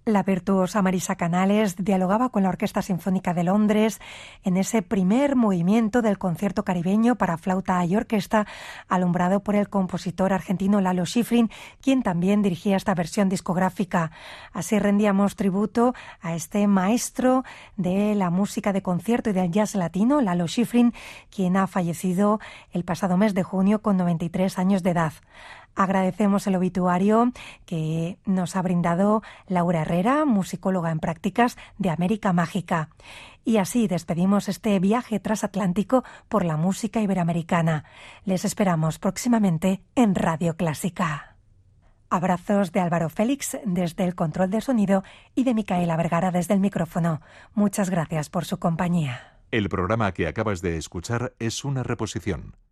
La virtuosa Marisa Canales dialogaba con la Orquesta Sinfónica de Londres en ese primer movimiento del concierto caribeño para flauta y orquesta, alumbrado por el compositor argentino Lalo Schifrin, quien también dirigía esta versión discográfica. Así rendíamos tributo a este maestro de la música de concierto y del jazz latino, Lalo Schifrin, quien ha fallecido el pasado mes de junio con 93 años de edad. Agradecemos el obituario que nos ha brindado Laura Herrera, musicóloga en prácticas de América Mágica. Y así despedimos este viaje transatlántico por la música iberoamericana. Les esperamos próximamente en Radio Clásica. Abrazos de Álvaro Félix desde el control de sonido y de Micaela Vergara desde el micrófono. Muchas gracias por su compañía. El programa que acabas de escuchar es una reposición.